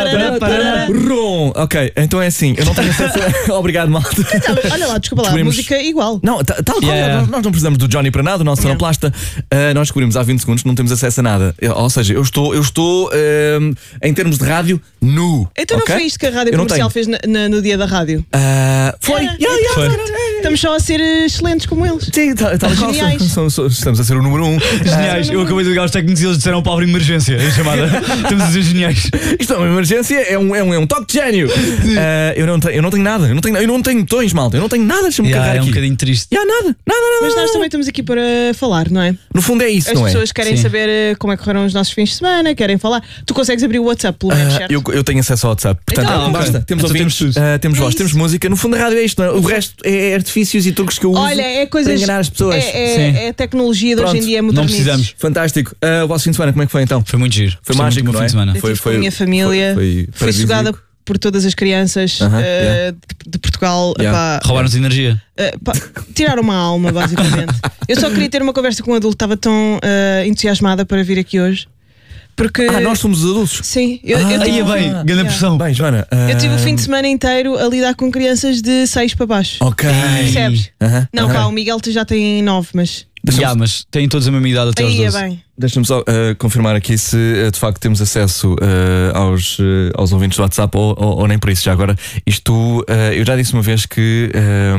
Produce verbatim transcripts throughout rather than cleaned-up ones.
Rom. Ok, então é assim, eu não tenho acesso a... Obrigado, malta. Olha lá, desculpa lá, a música é igual. Não, tal qual, Yeah. nós não precisamos do Johnny para nada, o nosso sonoplasta. Uh, nós descobrimos há vinte segundos que não temos acesso a nada. Eu- Ou seja, eu estou, eu estou um, em termos de rádio, nu. Então não ok? foi isto que a rádio Eu não comercial tenho. fez na- na- no dia da rádio? Uh, foi. Era. Yeah, yeah, Foi. foi. Estamos só a ser excelentes como eles. Sim, tal tal qual. Geniais. Somos- somos- Estamos a ser o número um. Geniais, eu acabei de ligar os técnicos e eles disseram para abrir emergência. A chamada. Estamos a dizer geniais. Isto é uma emergência, é um, é um, é um toque de gênio. Uh, eu, não tenho, eu não tenho nada, eu não tenho, eu não tenho botões, malta. Eu não tenho nada, deixa-me Yeah, carregar é um aqui. bocadinho triste. Yeah, nada, nada, nada. Mas nós nada. também estamos aqui para falar, não é? No fundo é isso, As não é? pessoas querem Sim. saber eh, como é que correram os nossos fins de semana, querem falar. Tu consegues abrir o WhatsApp, pelo menos, Ah, certo? eu, eu tenho acesso ao WhatsApp. Portanto, Então, ah, basta. ok. Temos Então ouvintes, temos tudo. ah, temos É voz, isso. temos música. No fundo, a rádio é isto, não é? O resto é artifícios e truques que eu uso Olha, é coisas. para enganar as pessoas. É, Sim. é, é a tecnologia de hoje Pronto, em dia, é Não modernices. precisamos. Fantástico. Ah, o vosso fim de semana, como é que foi então? Foi muito giro. Foi Gostei mágico, muito do não fim é? de semana. Eu Foi- estive foi- com a minha família, foi- foi fui paradisíaco. sugada por todas as crianças Aham, eh, yeah. de, de Portugal. Yeah. Epá, Roubaram-nos energia. eh, pá, tiraram uma alma, basicamente. Eu só queria ter uma conversa com um adulto, estava tão eh, entusiasmada para vir aqui hoje. Porque. Ah, nós somos os adultos. Sim, eu, Ah, eu, Aí tive, é bem, yeah. grande pressão. Bem, Joana. ah, eu tive o fim de semana inteiro a lidar com crianças de seis para baixo. Ok. Percebes? Aham, Não, aham. cá, o Miguel já tem nove, mas. Deixa-me- Yeah, mas têm todos a mesma idade até aos Aí é doze. bem. Deixa-me só ah, confirmar aqui se ah, de facto temos acesso ah, aos, ah, aos ouvintes do WhatsApp ou, ou- ou nem por isso. Já agora, isto ah, eu já disse uma vez que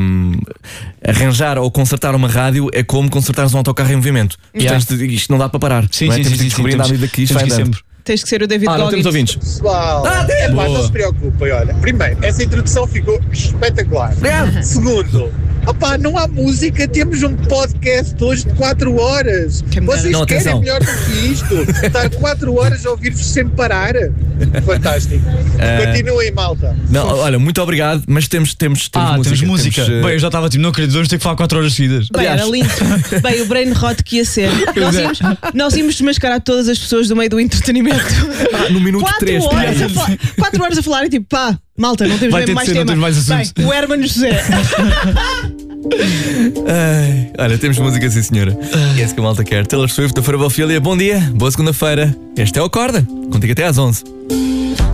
ah, arranjar ou consertar uma rádio é como consertares um autocarro em movimento. Yeah. Portanto, isto não dá para parar. Sim, não é? sim, Temos sim, de sim, descobrir temos- à medida que isto vai temos que ir andando. sempre. Tens que ser o David Ah, não temos Goggins. ouvintes. Pessoal, Ah, é pá, boa. não se preocupem, olha. Primeiro, essa introdução ficou espetacular. Obrigado. Segundo, opá, não há música, temos um podcast hoje de quatro horas. Quem me dera. Vocês Não, querem atenção. melhor do que isto? Estar quatro horas a ouvir-vos sem parar? Fantástico. Continuem, malta. Não, olha, muito obrigado, mas temos, temos, temos Ah, música. temos música. Temos, eh, Bem, eu já estava tipo, não acredito, vamos ter que falar quatro horas seguidas. Bem, era lindo. Bem, o brain rot que ia ser. Nós íamos, nós íamos desmascarar todas as pessoas do meio do entretenimento. ah, no minuto Quatro três. horas, a falar, quatro horas a falar e tipo, pá, malta, não temos Vai mesmo ter de mais ser, não tema. temos mais assuntos. Bem, o Hermano José. Ai, olha, temos música, sim, senhora. E é isso que a malta quer. Taylor Swift da Farabofília. Bom dia, boa segunda-feira. Este é o Acorda. Contigo até às onze.